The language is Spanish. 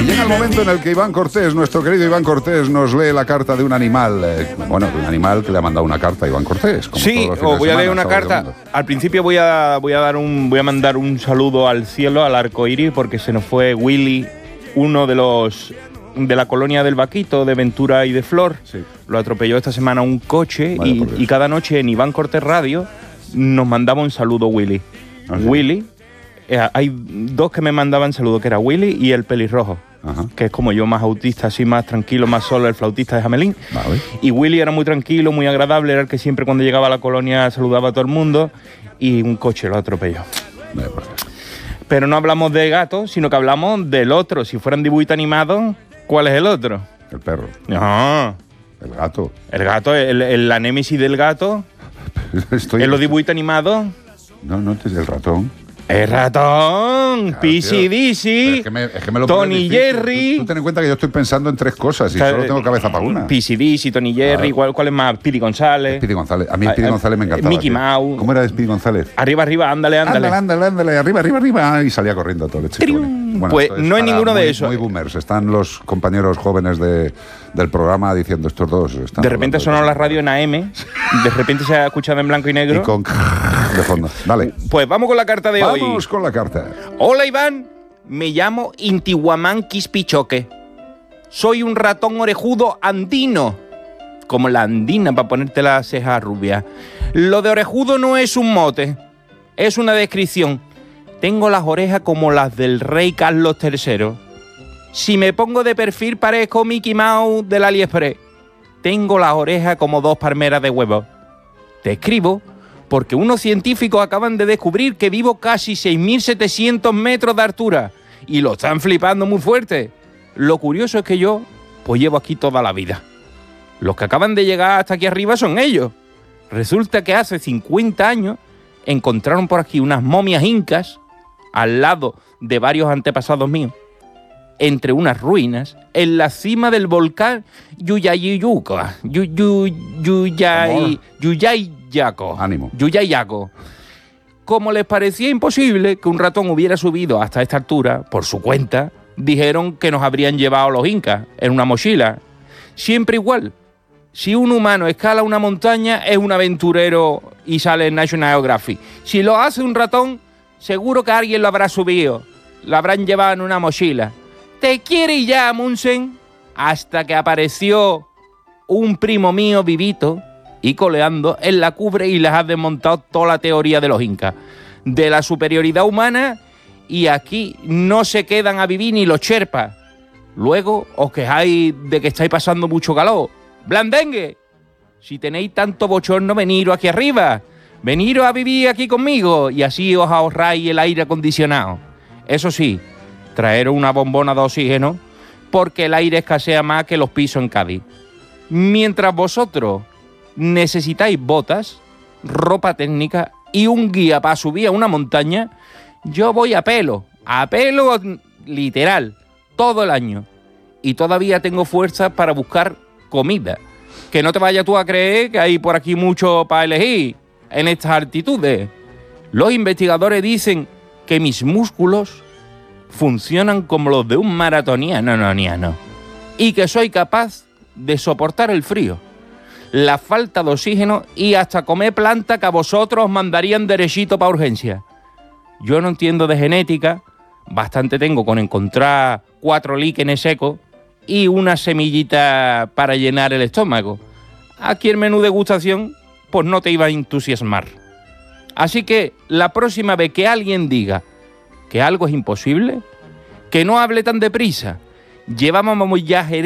Y llega el momento en el que Iván Cortés, nuestro querido Iván Cortés, nos lee la carta de un animal. De un animal que le ha mandado una carta a Iván Cortés. Sí, os voy a leer una carta. Al principio voy a mandar un saludo al cielo, al arco iris, porque se nos fue Willy, uno de la colonia del Vaquito, de Ventura y de Flor. Sí. Lo atropelló esta semana un coche y cada noche en Iván Cortés Radio nos mandaba un saludo Willy. ¿Ah, sí? Willy. Hay dos que me mandaban saludos, que era Willy y el pelirrojo. Ajá. Que es como yo, más autista, así más tranquilo, más solo, el flautista de Jamelín. Vale. Y Willy era muy tranquilo, muy agradable, era el que siempre cuando llegaba a la colonia saludaba a todo el mundo, y un coche lo atropelló. Pero no hablamos de gatos, sino que hablamos del otro. Si fueran dibujitos animados, ¿cuál es el otro? El perro. No. El gato. El gato, la némesis del gato. ¿En los dibujitos animados? No, es el ratón. ¡El ratón! P.C.D.C. Es que me lo Tony Jerry. Tú ten en cuenta que yo estoy pensando en tres cosas y solo tengo cabeza para una. P.C.D.C., Tony Jerry, ¿cuál es más? Speedy González. Speedy González. A mí Speedy González me encantaba. Mickey Mouse. ¿Cómo era Speedy González? Arriba, ándale. Ándale, arriba. Y salía corriendo a todo el chico. Bueno, pues no hay ninguno de esos. Muy boomers. Están los compañeros jóvenes del programa diciendo estos dos. De repente sonó la radio en AM. De repente se ha escuchado en blanco y negro. Y con de fondo. Dale. Pues vamos con la carta de hoy. Vamos con la carta. Hola, Iván. Me llamo Intihuamán Quispichoque. Soy un ratón orejudo andino. Como la andina, para ponerte la ceja rubia. Lo de orejudo no es un mote. Es una descripción. Tengo las orejas como las del rey Carlos III. Si me pongo de perfil parezco Mickey Mouse del AliExpress. Tengo las orejas como dos palmeras de huevo. Te escribo porque unos científicos acaban de descubrir que vivo casi 6.700 metros de altura y lo están flipando muy fuerte. Lo curioso es que yo, pues llevo aquí toda la vida. Los que acaban de llegar hasta aquí arriba son ellos. Resulta que hace 50 años encontraron por aquí unas momias incas al lado de varios antepasados míos, entre unas ruinas, en la cima del volcán Yuyayaco. Ánimo. Yuyayaco. Como les parecía imposible que un ratón hubiera subido hasta esta altura, por su cuenta, dijeron que nos habrían llevado los incas en una mochila. Siempre igual. Si un humano escala una montaña, es un aventurero y sale en National Geographic. Si lo hace un ratón, seguro que alguien lo habrá subido. Lo habrán llevado en una mochila. ¿Te quiere ya, Munsen? Hasta que apareció un primo mío vivito y coleando en la cubre y les ha desmontado toda la teoría de los incas, de la superioridad humana, y aquí no se quedan a vivir ni los cherpas. Luego os quejáis de que estáis pasando mucho calor. ¡Blandengue! Si tenéis tanto bochorno, veniros aquí arriba. Veniros a vivir aquí conmigo y así os ahorráis el aire acondicionado. Eso sí, traeros una bombona de oxígeno porque el aire escasea más que los pisos en Cádiz. Mientras vosotros necesitáis botas, ropa técnica y un guía para subir a una montaña, yo voy a pelo literal, todo el año. Y todavía tengo fuerza para buscar comida. Que no te vayas tú a creer que hay por aquí mucho para elegir en estas altitudes. Los investigadores dicen que mis músculos funcionan como los de un maratoniano y que soy capaz de soportar el frío, la falta de oxígeno y hasta comer planta que a vosotros os mandarían derechito para urgencia. Yo no entiendo de genética, bastante tengo con encontrar 4 líquenes secos y una semillita para llenar el estómago. Aquí el menú degustación pues no te iba a entusiasmar. Así que la próxima vez que alguien diga que algo es imposible, que no hable tan deprisa. Llevábamos ya